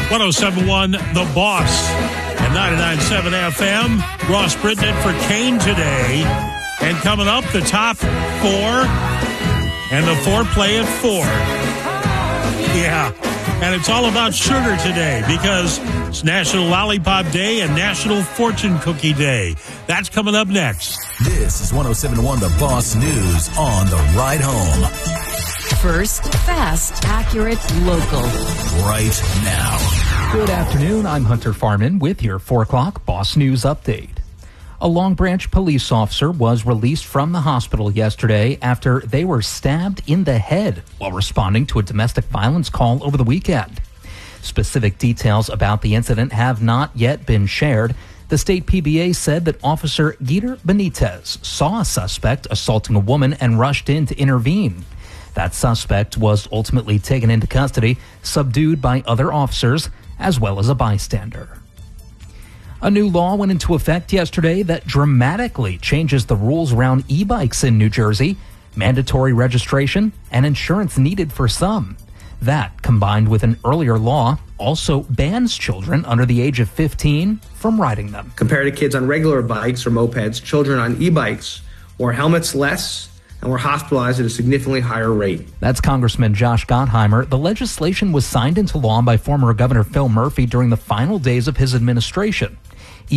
107.1 The Boss and 99.7 FM. Ross Britton for Kane today. And coming up, the top four and the foreplay at 4. Yeah. And it's all about sugar today because it's National Lollipop Day and National Fortune Cookie Day. That's coming up next. This is 107.1 The Boss News on the ride home. First, fast, accurate, local. Right now. Good afternoon. I'm Hunter Farman with your 4 o'clock Boss News update. A Long Branch police officer was released from the hospital yesterday after they were stabbed in the head while responding to a domestic violence call over the weekend. Specific details about the incident have not yet been shared. The state PBA said that Officer Guider Benitez saw a suspect assaulting a woman and rushed in to intervene. That suspect was ultimately taken into custody, subdued by other officers, as well as a bystander. A new law went into effect yesterday that dramatically changes the rules around e-bikes in New Jersey, mandatory registration, and insurance needed for some. That, combined with an earlier law, also bans children under the age of 15 from riding them. Compared to kids on regular bikes or mopeds, children on e-bikes wore helmets less and were hospitalized at a significantly higher rate. That's Congressman Josh Gottheimer. The legislation was signed into law by former Governor Phil Murphy during the final days of his administration.